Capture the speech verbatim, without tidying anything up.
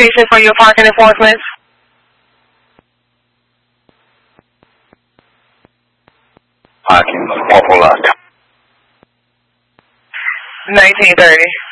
citation for your parking enforcement? Parking, purple lot. nineteen thirty.